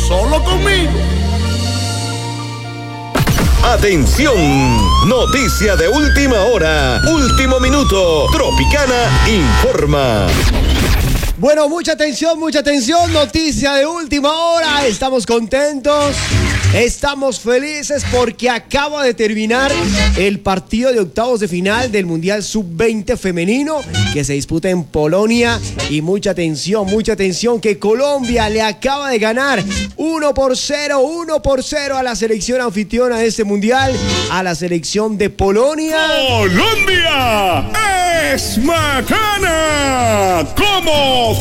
solo conmigo. Atención, noticia de última hora, último minuto. Tropicana informa. Bueno, mucha atención, noticia de última hora. Estamos contentos, estamos felices porque acaba de terminar el partido de octavos de final del Mundial Sub-20 femenino que se disputa en Polonia. Y mucha atención que Colombia le acaba de ganar 1-0 a la selección anfitriona de este Mundial, a la selección de Polonia. ¡Colombia es bacana como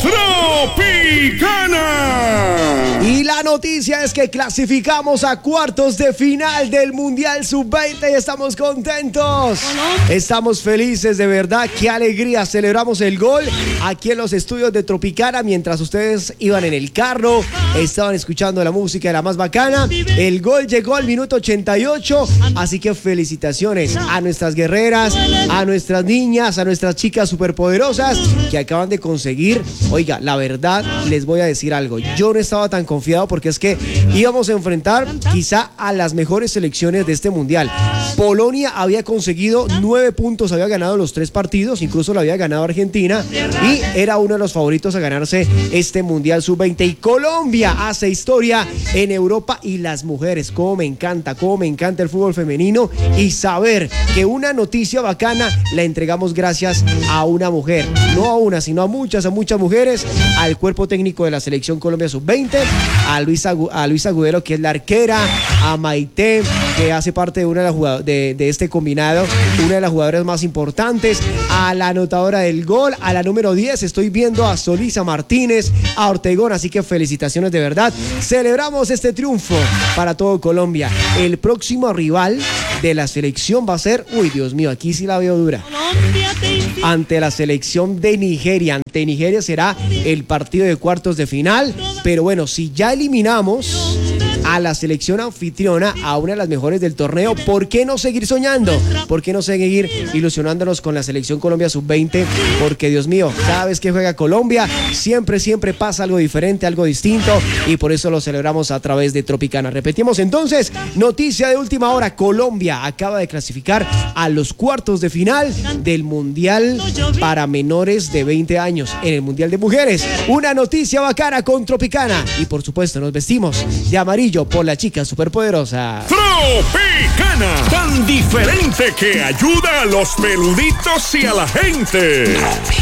Tropicana! Y la noticia es que clasificamos a cuartos de final del Mundial Sub-20 y estamos contentos. Estamos felices, de verdad, qué alegría. Celebramos el gol aquí en los estudios de Tropicana mientras ustedes iban en el carro, estaban escuchando la música de la más bacana. El gol llegó al minuto 88, así que felicitaciones a nuestras guerreras, a nuestras niñas, a nuestras chicas superpoderosas que acaban de conseguir. Oiga, la verdad, les voy a decir algo. Yo no estaba tan confiado porque es que íbamos a enfrentar quizá a las mejores selecciones de este mundial. Polonia había conseguido 9 puntos, había ganado los 3 partidos, incluso lo había ganado Argentina y era uno de los favoritos a ganarse este Mundial Sub-20. Y Colombia hace historia en Europa. Y las mujeres, cómo me encanta el fútbol femenino, y saber que una noticia bacana la entregamos gracias a una mujer, no a una, sino a muchas mujeres, al cuerpo técnico de la selección Colombia Sub-20, a Luisa Agudelo, que es la arquera, a Maite, que hace parte de una de este combinado, una de las jugadoras más importantes, a la anotadora del gol, a la número 10, estoy viendo a Solisa Martínez, a Ortegón, así que felicitaciones de verdad. Celebramos este triunfo para todo Colombia. El próximo rival de la selección va a ser, uy, Dios mío, aquí sí la veo dura, ante la selección de Nigeria. Ante Nigeria será el partido de cuartos de final, pero bueno, si ya eliminamos a la selección anfitriona, a una de las mejores del torneo, ¿por qué no seguir soñando? ¿Por qué no seguir ilusionándonos con la selección Colombia Sub-20? Porque, Dios mío, cada vez que juega Colombia, siempre pasa algo diferente, algo distinto, y por eso lo celebramos a través de Tropicana. Repetimos entonces, noticia de última hora: Colombia acaba de clasificar a los cuartos de final del Mundial para menores de 20 años, en el Mundial de Mujeres. Una noticia bacana con Tropicana, y por supuesto nos vestimos de amarillo por la chica superpoderosa. Tropicana, tan diferente que ayuda a los peluditos y a la gente.